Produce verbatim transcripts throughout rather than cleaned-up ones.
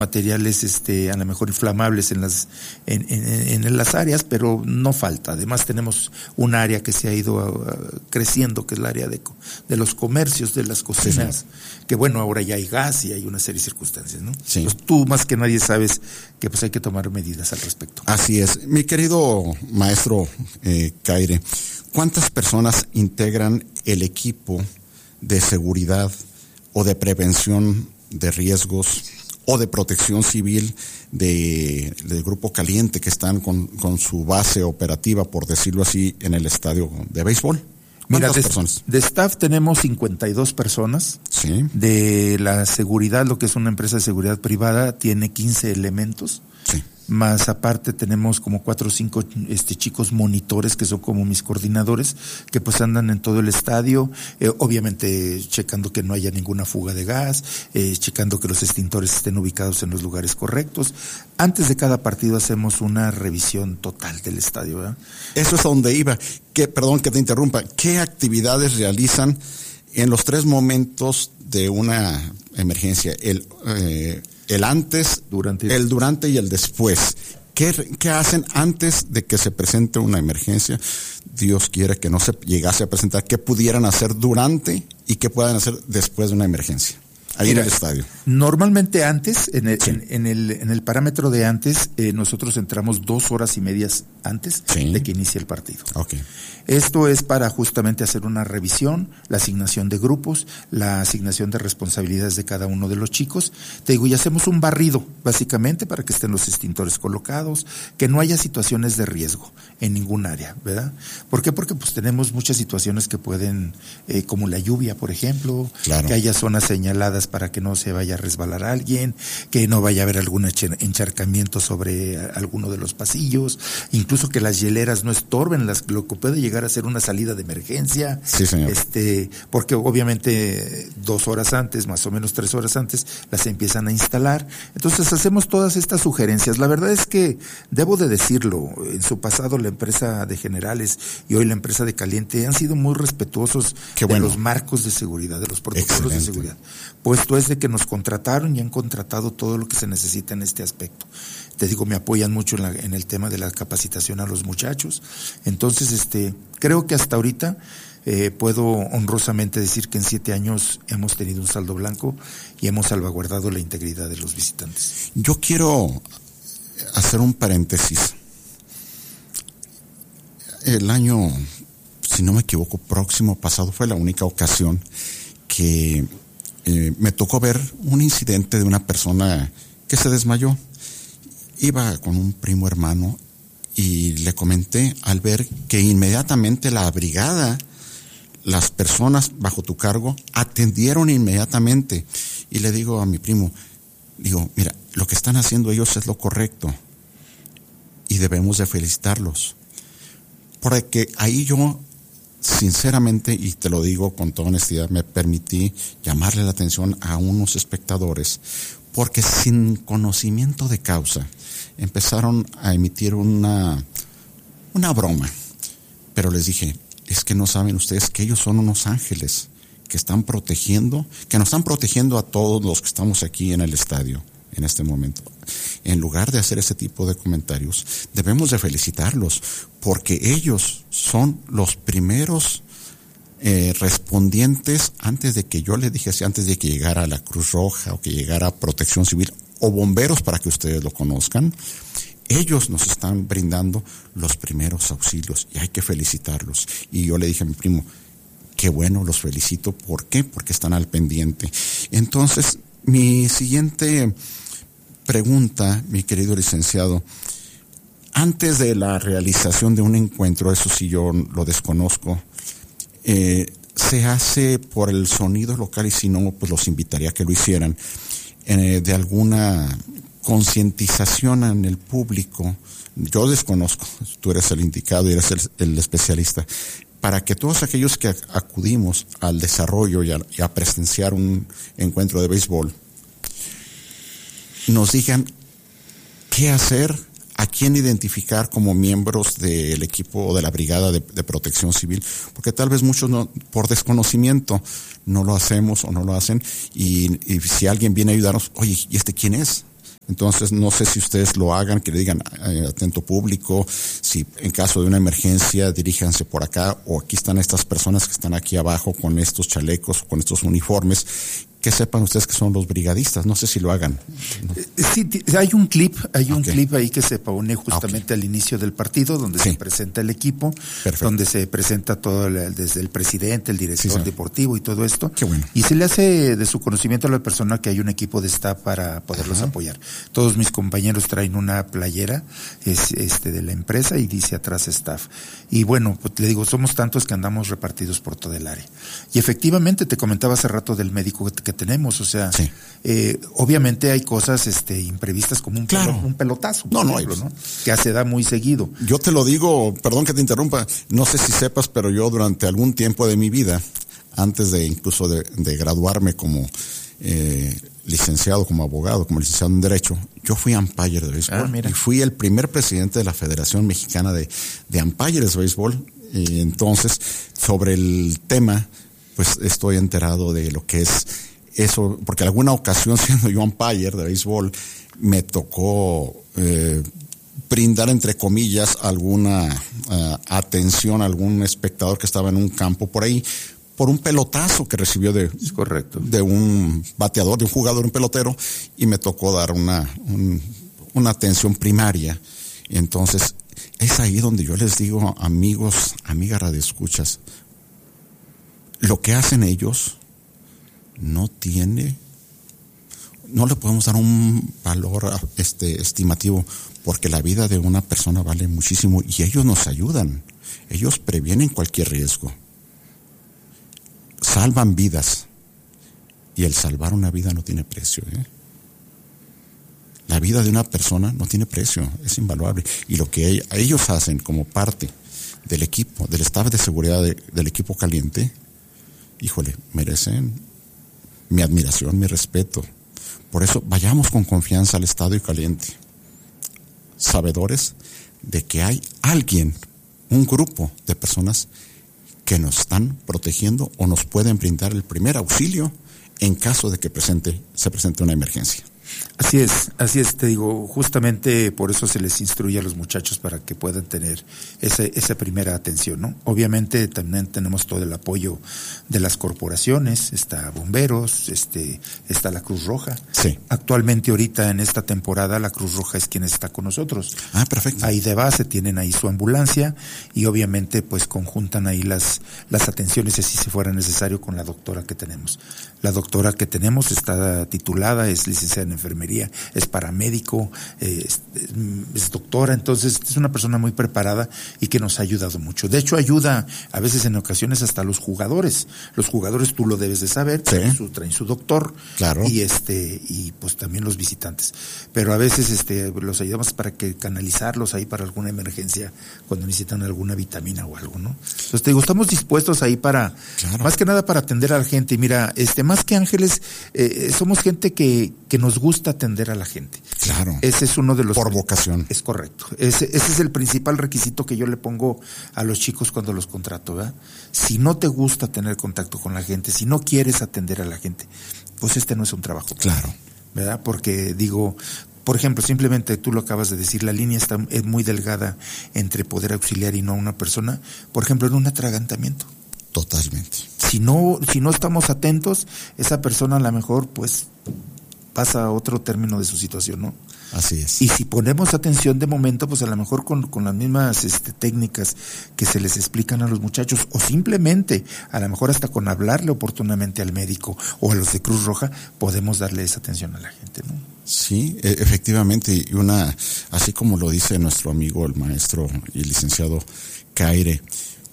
materiales este a lo mejor inflamables en las en, en, en las áreas, pero no falta. Además tenemos un área que se ha ido uh, creciendo, que es el área de, de los comercios, de las cocinas, sí, sí. que bueno, ahora ya hay gas y hay una serie de circunstancias, ¿no? Sí. Entonces, tú más que nadie sabes que pues hay que tomar medidas al respecto. Así es. Mi querido maestro eh, Caire, ¿cuántas personas integran el equipo de seguridad o de prevención de riesgos o de protección civil de, del Grupo Caliente que están con, con su base operativa, por decirlo así, en el estadio de béisbol? Mira, ¿Cuántas de, personas? De staff tenemos cincuenta y dos personas. Sí. De la seguridad, lo que es una empresa de seguridad privada, tiene quince elementos. Sí. Más aparte tenemos como cuatro o cinco este, chicos monitores que son como mis coordinadores, que pues andan en todo el estadio, eh, obviamente checando que no haya ninguna fuga de gas, eh, checando que los extintores estén ubicados en los lugares correctos. Antes de cada partido hacemos una revisión total del estadio, ¿verdad? Eso es a donde iba. Que, perdón que te interrumpa. ¿Qué actividades realizan en los tres momentos de una emergencia? El eh, el antes, durante. el durante y el después. ¿Qué, ¿Qué hacen antes de que se presente una emergencia? Dios quiere que no se llegase a presentar. ¿Qué pudieran hacer durante y qué puedan hacer después de una emergencia? Ahí Mira, en el estadio. Normalmente antes, en el, sí. en, en el, en el parámetro de antes, eh, nosotros entramos dos horas y medias antes sí. de que inicie el partido. Okay. Esto es para justamente hacer una revisión, la asignación de grupos, la asignación de responsabilidades de cada uno de los chicos. Te digo, y hacemos un barrido, básicamente, para que estén los extintores colocados, que no haya situaciones de riesgo en ningún área, ¿verdad? ¿Por qué? Porque pues tenemos muchas situaciones que pueden, eh, como la lluvia, por ejemplo, claro. que haya zonas señaladas para que no se vaya a resbalar a alguien, que no vaya a haber algún encharcamiento sobre alguno de los pasillos, incluso que las hieleras no estorben las, lo que puede llegar a ser una salida de emergencia. Sí, señor. Este, porque obviamente dos horas antes, más o menos tres horas antes, las empiezan a instalar. Entonces hacemos todas estas sugerencias. La verdad es que, debo de decirlo, en su pasado la empresa de Generales y hoy la empresa de Caliente han sido muy respetuosos Qué bueno. de los marcos de seguridad, de los protocolos Excelente. de seguridad. Puesto es de que nos contrataron y han contratado todo lo que se necesita en este aspecto. Te digo, me apoyan mucho en, la, en el tema de la capacitación a los muchachos. Entonces, este, creo que hasta ahorita eh, puedo honrosamente decir que en siete años hemos tenido un saldo blanco y hemos salvaguardado la integridad de los visitantes. Yo quiero hacer un paréntesis. El año, si no me equivoco, próximo pasado fue la única ocasión que eh, me tocó ver un incidente de una persona que se desmayó. Iba con un primo hermano y le comenté al ver que inmediatamente la brigada, las personas bajo tu cargo, atendieron inmediatamente. Y le digo a mi primo, digo, mira, lo que están haciendo ellos es lo correcto y debemos de felicitarlos. Porque ahí yo, sinceramente, y te lo digo con toda honestidad, me permití llamarle la atención a unos espectadores, porque sin conocimiento de causa empezaron a emitir una, una broma. Pero les dije, es que no saben ustedes que ellos son unos ángeles que están protegiendo, que nos están protegiendo a todos los que estamos aquí en el estadio en este momento. En lugar de hacer ese tipo de comentarios, debemos de felicitarlos, porque ellos son los primeros eh, respondientes antes de que yo le dijese, antes de que llegara la Cruz Roja o que llegara Protección Civil o bomberos, para que ustedes lo conozcan. Ellos nos están brindando los primeros auxilios y hay que felicitarlos. Y yo le dije a mi primo, qué bueno, los felicito. ¿Por qué? Porque están al pendiente. Entonces, mi siguiente pregunta, mi querido licenciado, antes de la realización de un encuentro, eso sí yo lo desconozco, eh, se hace por el sonido local y si no, pues los invitaría a que lo hicieran, eh, de alguna concientización en el público. Yo desconozco, tú eres el indicado y eres el, el especialista, para que todos aquellos que acudimos al desarrollo y a, y a presenciar un encuentro de béisbol nos digan qué hacer, a quién identificar como miembros del equipo o de la brigada de, de protección civil, porque tal vez muchos no, por desconocimiento no lo hacemos o no lo hacen, y, y si alguien viene a ayudarnos, oye, ¿y este quién es? Entonces, no sé si ustedes lo hagan, que le digan eh, atento público, si en caso de una emergencia diríjanse por acá, o aquí están estas personas que están aquí abajo con estos chalecos, con estos uniformes, que sepan ustedes que son los brigadistas. No sé si lo hagan. Sí, hay un clip, hay un okay. clip ahí que se pone justamente okay. al inicio del partido, donde sí. se presenta el equipo, Perfecto. donde se presenta todo, el, desde el presidente, el director sí, sí. deportivo y todo esto. Qué bueno. Y se le hace de su conocimiento a la persona que hay un equipo de staff para poderlos Ajá. apoyar. Todos mis compañeros traen una playera es, este de la empresa y dice atrás staff. Y bueno, pues le digo, somos tantos que andamos repartidos por todo el área. Y efectivamente, te comentaba hace rato del médico que, que tenemos, o sea, sí. eh, obviamente hay cosas este imprevistas como un, claro. pelo, un pelotazo, por no, ejemplo, no, ¿no? Que se da muy seguido. Yo te lo digo, perdón que te interrumpa, no sé si sepas, pero yo durante algún tiempo de mi vida, antes de incluso de, de graduarme como eh, licenciado, como abogado, como licenciado en Derecho, yo fui umpire de béisbol. Ah, mira. Y fui el primer presidente de la Federación Mexicana de, de Umpires de Béisbol. Y entonces, sobre el tema, pues estoy enterado de lo que es eso, porque alguna ocasión, siendo yo umpire de béisbol, me tocó eh, brindar, entre comillas, alguna uh, atención a algún espectador que estaba en un campo por ahí, por un pelotazo que recibió de, es correcto. de un bateador, de un jugador, un pelotero, y me tocó dar una, un, una atención primaria. Y entonces, es ahí donde yo les digo, amigos, amigas radioescuchas, lo que hacen ellos no tiene, no le podemos dar un valor este estimativo, porque la vida de una persona vale muchísimo y ellos nos ayudan, ellos previenen cualquier riesgo, salvan vidas, y el salvar una vida no tiene precio, ¿eh? La vida de una persona no tiene precio, es invaluable, y lo que ellos hacen como parte del equipo, del staff de seguridad de, del equipo caliente, híjole, merecen mi admiración, mi respeto. Por eso vayamos con confianza al Estadio Caliente, sabedores de que hay alguien, un grupo de personas que nos están protegiendo o nos pueden brindar el primer auxilio en caso de que presente, se presente una emergencia. Así es, así es, te digo, justamente por eso se les instruye a los muchachos para que puedan tener esa, esa primera atención, ¿no? Obviamente también tenemos todo el apoyo de las corporaciones, está Bomberos, este, está la Cruz Roja. Sí. Actualmente ahorita en esta temporada la Cruz Roja es quien está con nosotros. Ah, perfecto. Ahí de base tienen ahí su ambulancia y obviamente pues conjuntan ahí las, las atenciones si se fuera necesario con la doctora que tenemos. La doctora que tenemos está titulada, es licenciada en enfermería, es paramédico, eh, es, es doctora, entonces es una persona muy preparada y que nos ha ayudado mucho. De hecho, ayuda a veces en ocasiones hasta a los jugadores. Los jugadores tú lo debes de saber, sí. traen, su, traen su doctor, claro. y este y pues también los visitantes. Pero a veces este los ayudamos para que canalizarlos ahí para alguna emergencia cuando necesitan alguna vitamina o algo, ¿no? Entonces te digo, estamos dispuestos ahí para, claro. más que nada para atender a la gente. Y mira, este más que ángeles, eh, somos gente que que nos gusta atender a la gente. Claro. Ese es uno de los... Por vocación. Es correcto. Ese, ese es el principal requisito que yo le pongo a los chicos cuando los contrato, ¿verdad? Si no te gusta tener contacto con la gente, si no quieres atender a la gente, pues este no es un trabajo. Claro. ¿Verdad? Porque digo, por ejemplo, simplemente tú lo acabas de decir, la línea está es muy delgada entre poder auxiliar y no a una persona, por ejemplo, en un atragantamiento. Totalmente. Si no, si no estamos atentos, esa persona a lo mejor, pues, pasa a otro término de su situación, ¿no? Así es. Y si ponemos atención de momento, pues a lo mejor con, con las mismas este, técnicas que se les explican a los muchachos, o simplemente, a lo mejor hasta con hablarle oportunamente al médico o a los de Cruz Roja, podemos darle esa atención a la gente, ¿no? Sí, efectivamente, y una, así como lo dice nuestro amigo, el maestro y licenciado Caire,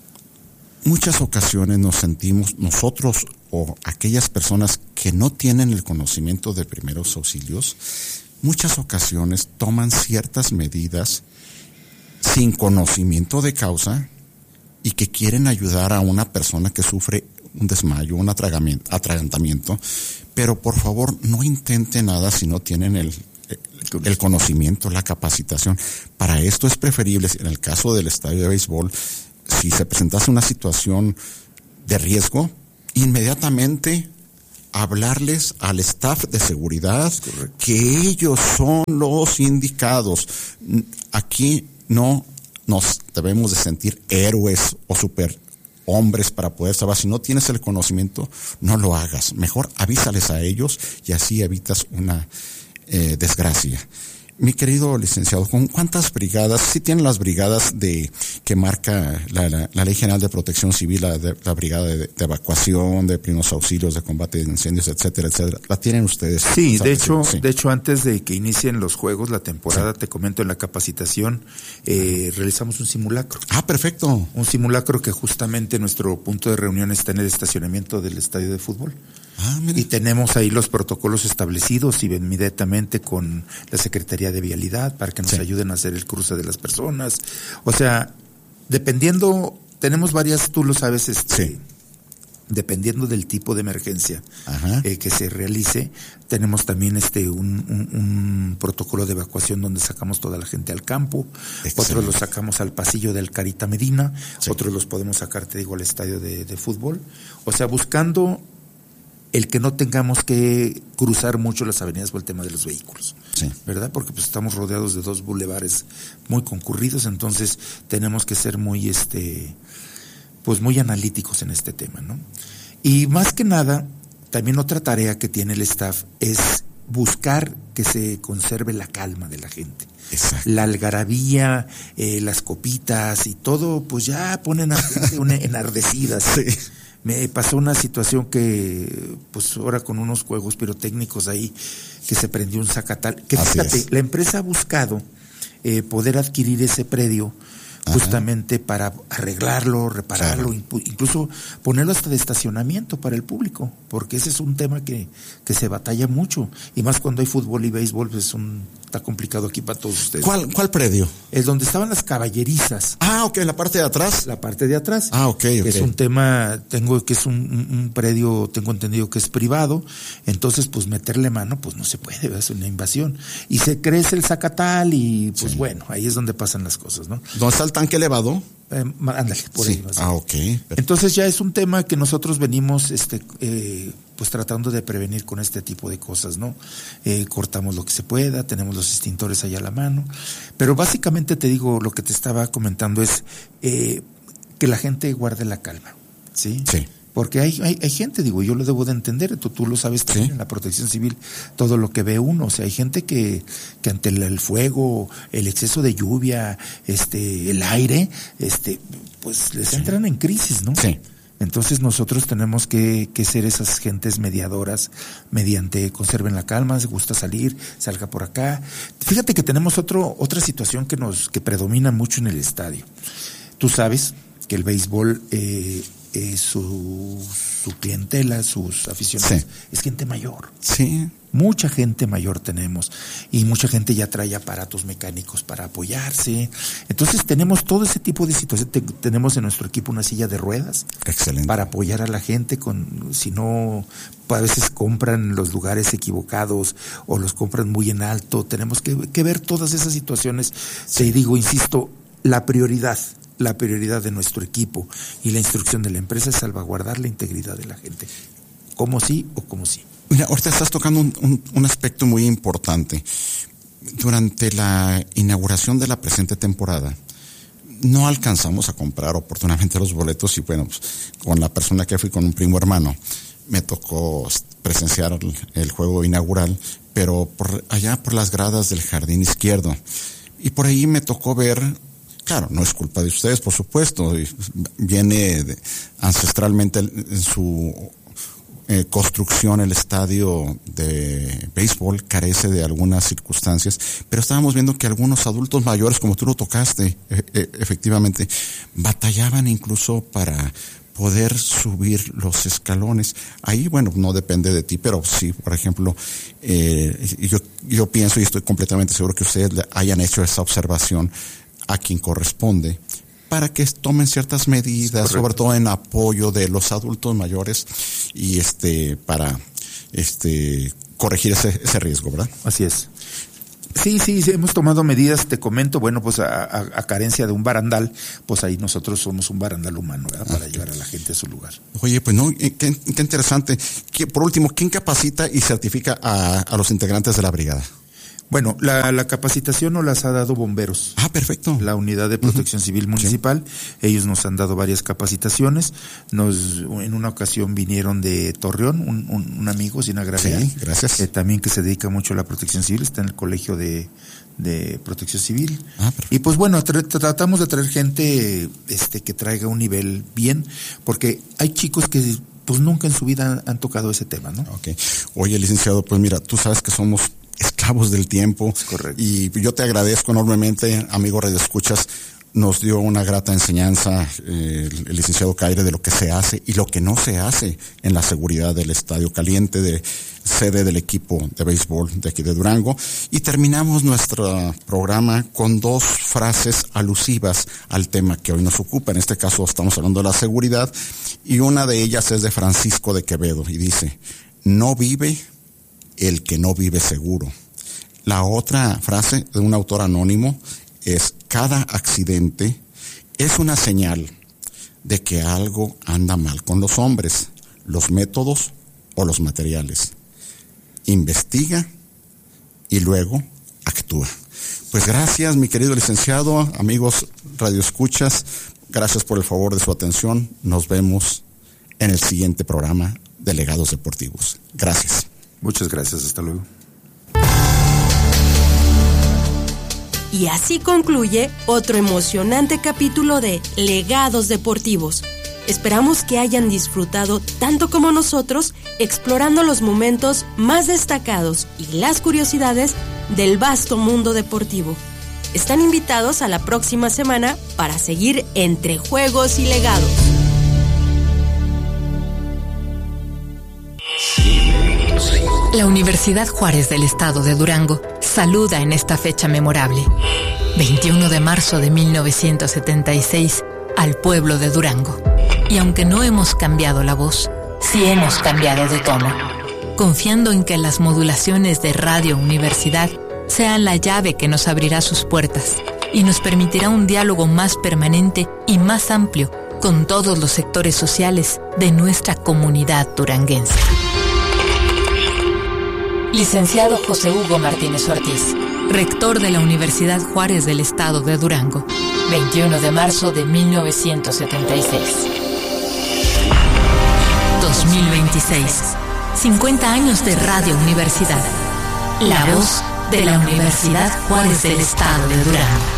muchas ocasiones nos sentimos nosotros o aquellas personas que no tienen el conocimiento de primeros auxilios, muchas ocasiones toman ciertas medidas sin conocimiento de causa y que quieren ayudar a una persona que sufre un desmayo, un atragantamiento, pero por favor no intenten nada si no tienen el, el conocimiento, la capacitación. Para esto es preferible, en el caso del estadio de béisbol, si se presentase una situación de riesgo, inmediatamente hablarles al staff de seguridad que ellos son los indicados. Aquí no nos debemos de sentir héroes o super hombres para poder saber. Si no tienes el conocimiento, no lo hagas. Mejor avísales a ellos y así evitas una eh, desgracia. Mi querido licenciado, ¿con cuántas brigadas? Sí tienen las brigadas de que marca la, la, la Ley General de Protección Civil, la, de, la brigada de, de evacuación, de primeros auxilios, de combate de incendios, etcétera, etcétera. ¿La tienen ustedes? Sí, de hecho, sí. de hecho antes de que inicien los juegos, la temporada, sí. te comento en la capacitación, eh, realizamos un simulacro. Ah, perfecto. Un simulacro que justamente nuestro punto de reunión está en el estacionamiento del estadio de fútbol. Ah, y tenemos ahí los protocolos establecidos y inmediatamente con la Secretaría de Vialidad para que nos sí. ayuden a hacer el cruce de las personas. O sea, dependiendo, tenemos varias, tú lo sabes, este, sí. dependiendo del tipo de emergencia eh, que se realice, tenemos también este un, un, un protocolo de evacuación donde sacamos toda la gente al campo, Excelente. Otros los sacamos al pasillo del Carita Medina, sí. otros los podemos sacar, te digo, al estadio de, de fútbol. O sea, buscando el que no tengamos que cruzar mucho las avenidas por el tema de los vehículos, sí. ¿verdad? Porque pues estamos rodeados de dos bulevares muy concurridos, entonces tenemos que ser muy, este, pues muy analíticos en este tema, ¿no? Y más que nada, también otra tarea que tiene el staff es buscar que se conserve la calma de la gente. Exacto. La algarabía, eh, las copitas y todo, pues ya ponen a gente enardecidas. Sí. Me pasó una situación que, pues ahora con unos juegos pirotécnicos ahí, que se prendió un zacatal. Que fíjate, la empresa ha buscado eh, poder adquirir ese predio justamente Ajá. para arreglarlo, repararlo, claro. incluso ponerlo hasta de estacionamiento para el público, porque ese es un tema que, que se batalla mucho, y más cuando hay fútbol y béisbol, pues es un, está complicado aquí para todos ustedes. ¿Cuál, cuál predio? Es donde estaban las caballerizas. Ah, ok, la parte de atrás. La parte de atrás. Ah, ok, ok. Que es un tema, tengo que es un, un, un predio, tengo entendido que es privado, entonces pues meterle mano, pues no se puede, es una invasión. Y se crece el zacatal y pues sí. bueno, ahí es donde pasan las cosas, ¿no? ¿Dónde está el tanque elevado? Eh, ándale, por sí. ahí. ¿No? Ah, ok. Entonces ya es un tema que nosotros venimos, este, eh, pues tratando de prevenir con este tipo de cosas, ¿no? Eh, cortamos lo que se pueda, tenemos los extintores allá a la mano, pero básicamente te digo, lo que te estaba comentando es eh, que la gente guarde la calma, ¿sí? Sí. Porque hay, hay, hay gente, digo, yo lo debo de entender, tú, tú lo sabes también, ¿sí? En la protección civil, todo lo que ve uno, o sea, hay gente que, que ante el, el fuego, el exceso de lluvia, este, el aire, este, pues les sí. entran en crisis, ¿no? Sí. Entonces nosotros tenemos que, que ser esas gentes mediadoras mediante conserven la calma, si gusta salir, salga por acá. Fíjate que tenemos otro, otra situación que nos, que predomina mucho en el estadio. Tú sabes que el béisbol, eh, Eh, su, su clientela, sus aficionados, sí. es gente mayor. Sí. Mucha gente mayor tenemos y mucha gente ya trae aparatos mecánicos para apoyarse. Entonces tenemos todo ese tipo de situaciones. Te, tenemos en nuestro equipo una silla de ruedas. Excelente. Para apoyar a la gente con, si no, a veces compran los lugares equivocados o los compran muy en alto. Tenemos que, que ver todas esas situaciones. Sí. Te digo, insisto, la prioridad La prioridad de nuestro equipo y la instrucción de la empresa es salvaguardar la integridad de la gente. Como sí o como sí. Mira, ahorita estás tocando un, un, un aspecto muy importante. Durante la inauguración de la presente temporada, no alcanzamos a comprar oportunamente los boletos y bueno, pues, con la persona que fui con un primo hermano, me tocó presenciar el, el juego inaugural, pero por allá por las gradas del jardín izquierdo. Y por ahí me tocó ver. Claro, no es culpa de ustedes, por supuesto, viene de, ancestralmente en su eh, construcción el estadio de béisbol carece de algunas circunstancias, pero estábamos viendo que algunos adultos mayores, como tú lo tocaste, e- e- efectivamente, batallaban incluso para poder subir los escalones. Ahí, bueno, no depende de ti, pero sí, por ejemplo, eh, yo, yo pienso y estoy completamente seguro que ustedes hayan hecho esa observación a quien corresponde para que tomen ciertas medidas, sobre todo en apoyo de los adultos mayores y este para este corregir ese, ese riesgo, ¿verdad? Así es. Sí, Sí, sí, sí, hemos tomado medidas, te comento, bueno, pues a, a, a carencia de un barandal, pues ahí nosotros somos un barandal humano, ¿verdad? Para ah, llevar a la gente a su lugar. Oye, pues no, qué, qué interesante. Por último, ¿quién capacita y certifica a, a los integrantes de la brigada? Bueno, la, la capacitación nos las ha dado bomberos. Ah, perfecto. La unidad de protección uh-huh. civil municipal. Sí. Ellos nos han dado varias capacitaciones. Nos, en una ocasión vinieron de Torreón, un, un, un amigo, sin agraviar. Sí, gracias. Eh, también que se dedica mucho a la protección civil, está en el colegio de, de protección civil. Ah, perfecto. Y pues bueno, tra- tratamos de traer gente, este, que traiga un nivel bien, porque hay chicos que pues nunca en su vida han, han tocado ese tema, ¿no? Okay. Oye, licenciado, pues mira, tú sabes que somos esclavos del tiempo. Correcto. Y yo te agradezco enormemente, amigo Radio Escuchas, nos dio una grata enseñanza eh, el, el licenciado Caire de lo que se hace y lo que no se hace en la seguridad del Estadio Caliente, de sede del equipo de béisbol de aquí de Durango. Y terminamos nuestro programa con dos frases alusivas al tema que hoy nos ocupa. En este caso estamos hablando de la seguridad y una de ellas es de Francisco de Quevedo y dice: no vive el que no vive seguro. La otra frase de un autor anónimo es: cada accidente es una señal de que algo anda mal con los hombres, los métodos o los materiales. Investiga y luego actúa. Pues gracias, mi querido licenciado, amigos radioescuchas, gracias por el favor de su atención. Nos vemos en el siguiente programa de Legados Deportivos. Gracias. Muchas gracias, hasta luego. Y así concluye otro emocionante capítulo de Legados Deportivos. Esperamos que hayan disfrutado tanto como nosotros explorando los momentos más destacados y las curiosidades del vasto mundo deportivo. Están invitados a la próxima semana para seguir entre juegos y legados. La Universidad Juárez del Estado de Durango saluda en esta fecha memorable, veintiuno de marzo de mil novecientos setenta y seis, al pueblo de Durango. Y aunque no hemos cambiado la voz, sí hemos cambiado de tono, confiando en que las modulaciones de Radio Universidad sean la llave que nos abrirá sus puertas y nos permitirá un diálogo más permanente y más amplio con todos los sectores sociales de nuestra comunidad duranguense. Licenciado José Hugo Martínez Ortiz, rector de la Universidad Juárez del Estado de Durango, veintiuno de marzo de mil novecientos setenta y seis. dos mil veintiséis, cincuenta años de Radio Universidad, la voz de la Universidad Juárez del Estado de Durango.